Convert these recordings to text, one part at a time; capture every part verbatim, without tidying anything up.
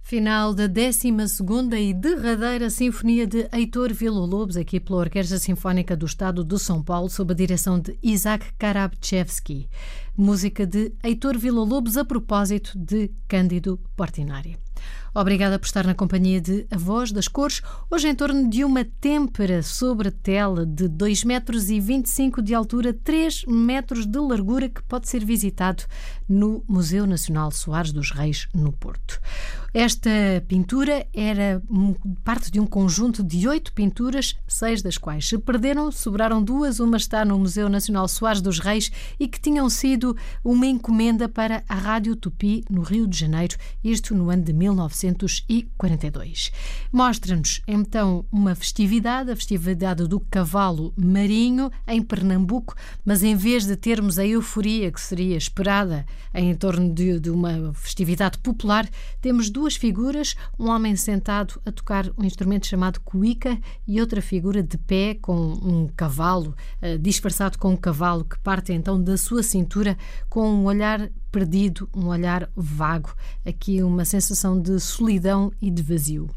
Final da décima segunda e derradeira Sinfonia de Heitor Villa-Lobos, aqui pela Orquestra Sinfónica do Estado de São Paulo, sob a direção de Isaac Karabchevsky. Música de Heitor Villa-Lobos a propósito de Cândido Portinari. Obrigada por estar na companhia de A Voz das Cores, hoje em torno de uma têmpera sobre tela de dois metros e vinte e cinco de altura, três metros de largura, que pode ser visitado no Museu Nacional Soares dos Reis, no Porto. Esta pintura era parte de um conjunto de oito pinturas, seis das quais se perderam, sobraram duas, uma está no Museu Nacional Soares dos Reis e que tinham sido uma encomenda para a Rádio Tupi, no Rio de Janeiro, isto no ano de mil novecentos e quarenta e dois. Mostra-nos então uma festividade, a festividade do cavalo marinho em Pernambuco, mas em vez de termos a euforia que seria esperada em torno de, de uma festividade popular, temos duas figuras, um homem sentado a tocar um instrumento chamado cuíca e outra figura de pé com um cavalo, uh, disfarçado com um cavalo que parte então da sua cintura com um olhar perdido, um olhar vago, aqui uma sensação de solidão e de vazio.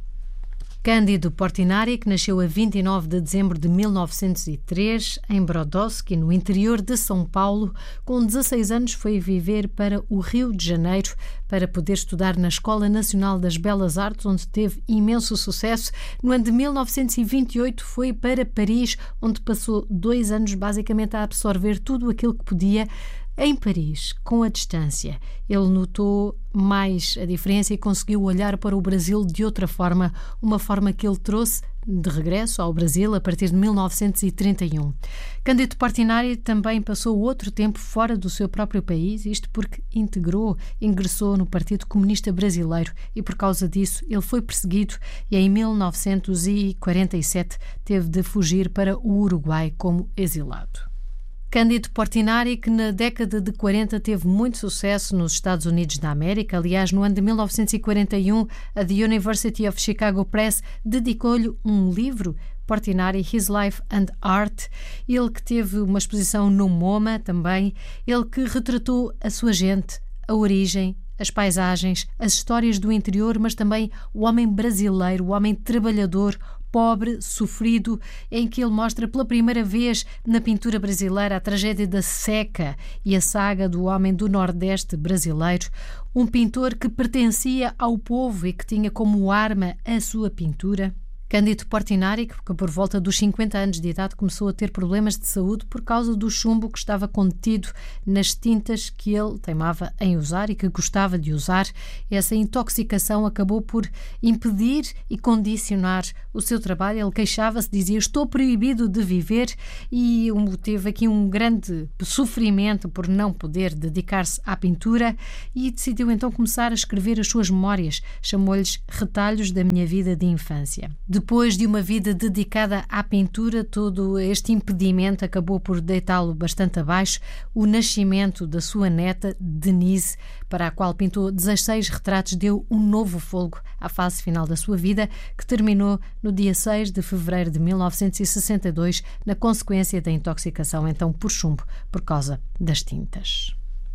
Cândido Portinari, que nasceu a vinte e nove de dezembro de mil novecentos e três, em Brodowski, no interior de São Paulo, com dezasseis anos foi viver para o Rio de Janeiro para poder estudar na Escola Nacional das Belas Artes, onde teve imenso sucesso. No ano de mil novecentos e vinte e oito foi para Paris, onde passou dois anos basicamente a absorver tudo aquilo que podia. Em Paris, com a distância, ele notou mais a diferença e conseguiu olhar para o Brasil de outra forma, uma forma que ele trouxe de regresso ao Brasil a partir de mil novecentos e trinta e um. Cândido Portinari também passou outro tempo fora do seu próprio país, isto porque integrou, ingressou no Partido Comunista Brasileiro e por causa disso ele foi perseguido e em mil novecentos e quarenta e sete teve de fugir para o Uruguai como exilado. Cândido Portinari, que na década de quarenta teve muito sucesso nos Estados Unidos da América. Aliás, no ano de mil novecentos e quarenta e um, a The University of Chicago Press dedicou-lhe um livro, Portinari, His Life and Art. Ele que teve uma exposição no MoMA também, ele que retratou a sua gente, a origem, as paisagens, as histórias do interior, mas também o homem brasileiro, o homem trabalhador, pobre, sofrido, em que ele mostra pela primeira vez na pintura brasileira a tragédia da seca e a saga do homem do Nordeste brasileiro, um pintor que pertencia ao povo e que tinha como arma a sua pintura. Cândido Portinari, que por volta dos cinquenta anos de idade começou a ter problemas de saúde por causa do chumbo que estava contido nas tintas que ele teimava em usar e que gostava de usar. Essa intoxicação acabou por impedir e condicionar o seu trabalho. Ele queixava-se, dizia: estou proibido de viver, e teve aqui um grande sofrimento por não poder dedicar-se à pintura e decidiu então começar a escrever as suas memórias. Chamou-lhes Retalhos da Minha Vida de Infância. Depois de uma vida dedicada à pintura, todo este impedimento acabou por deitá-lo bastante abaixo. O nascimento da sua neta, Denise, para a qual pintou dezasseis retratos, deu um novo fôlego à fase final da sua vida, que terminou no dia seis de fevereiro de mil novecentos e sessenta e dois, na consequência da intoxicação então por chumbo, por causa das tintas.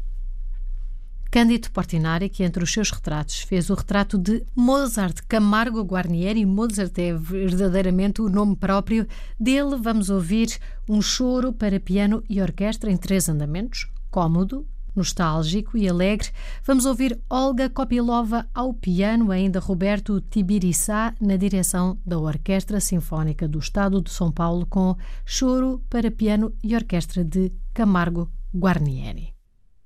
Cândido Portinari, que entre os seus retratos fez o retrato de Mozart, Camargo Guarnieri. Mozart é verdadeiramente o nome próprio dele. Vamos ouvir um choro para piano e orquestra em três andamentos, cômodo, nostálgico e alegre. Vamos ouvir Olga Kopylova ao piano, ainda Roberto Tibiriçá na direção da Orquestra Sinfónica do Estado de São Paulo, com choro para piano e orquestra de Camargo Guarnieri.